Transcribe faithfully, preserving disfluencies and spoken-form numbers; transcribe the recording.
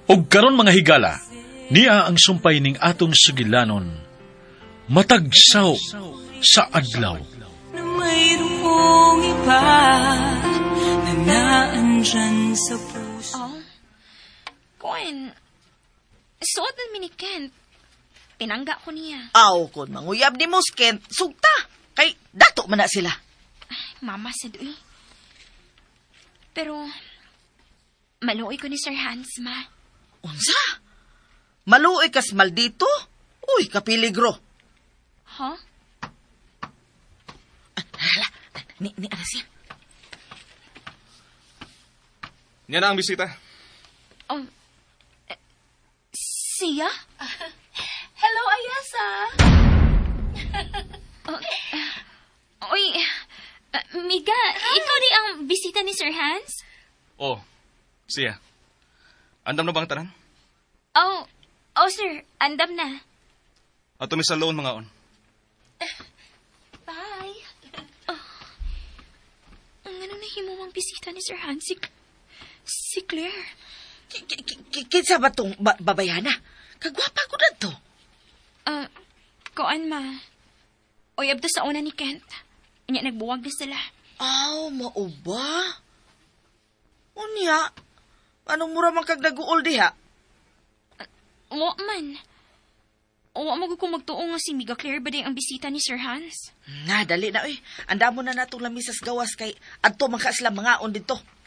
Og karon mga higala, niya ang sumpay ning atong sugilanon, matagsaw sa adlaw. Na mayroong iba na naandyan sa puso. Oh, Kuan, suot ng mini Kent. Tinangga ko niya. Aw, kon manguyab ni Muskent, sugta. Kay dato man na sila. Mama sa doy. Pero, maluoy ko ni Sir Hans, ma. Unsa? Maluoy kas maldito? Uy, kapiligro. Huh? Hala, ni, ni aras yan. Yan na ang bisita. Oh, eh, siya? Hello, Ayasa! Oh, uh, uy, uh, Miga, ikaw di ang bisita ni Sir Hans? Oh, siya. Andam na bang tanan? Oh, oh sir, andam na. Ato mi sa loan mga on. Bye! Ang ano na himo mang bisita ni Sir Hans? Si, si Claire. Ki- ki- ki- Kinsa ba tong ba- babayana? Kagwapa ko na to. Uh, koan ma. Uyab to sa una ni Kent. Inya nagbuwag na sila. Aw, mao ba? Unya, anong mura man kag nag-uol diha? Wa man. Wa mo ko magtuo nga si Miga Claire ba ang bisita ni Sir Hans? Na, dali na, uy. Anda mo na natong lamisas gawas kay adto man ka sila mga on dito.